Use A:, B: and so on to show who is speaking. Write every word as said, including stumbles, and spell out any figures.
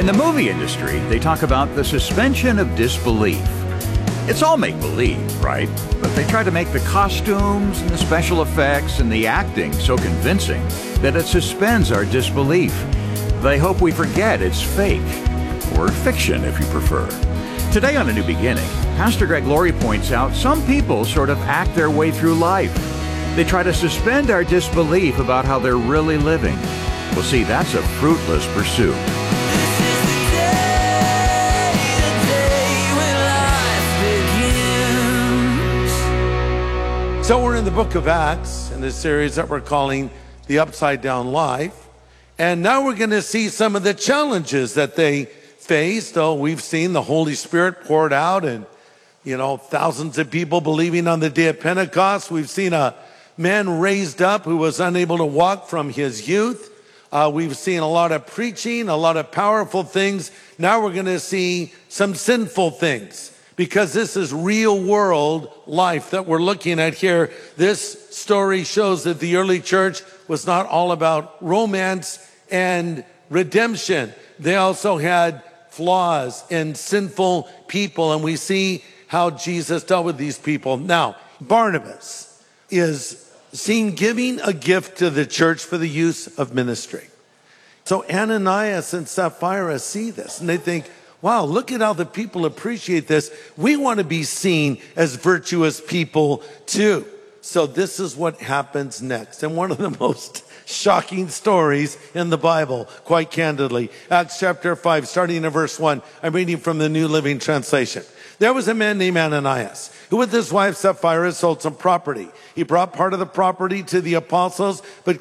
A: the movie industry, they talk about the suspension of disbelief. It's all make-believe, right? But they try to make the costumes and the special effects and the acting so convincing that it suspends our disbelief. They hope we forget it's fake, or fiction if you prefer. Today on A New Beginning, Pastor Greg Laurie points out some people sort of act their way through life. They try to suspend our disbelief about how they're really living. Well, see, that's a fruitless pursuit.
B: So we're in the book of Acts in this series that we're calling The Upside Down Life. And now we're going to see some of the challenges that they faced. Oh, we've seen the Holy Spirit poured out and, you know, thousands of people believing on the day of Pentecost. We've seen a man raised up who was unable to walk from his youth. Uh, we've seen a lot of preaching, a lot of powerful things. Now we're going to see some sinful things, because this is real world life that we're looking at here. This story shows that the early church was not all about romance and redemption. They also had flaws and sinful people, and we see how Jesus dealt with these people. Now, Barnabas is seen giving a gift to the church for the use of ministry. So Ananias and Sapphira see this, and they think, wow, look at how the people appreciate this. We want to be seen as virtuous people too. So this is what happens next. And one of the most shocking stories in the Bible, quite candidly. Acts chapter five, starting in verse one. I'm reading from the New Living Translation. There was a man named Ananias, who with his wife Sapphira sold some property. He brought part of the property to the apostles, but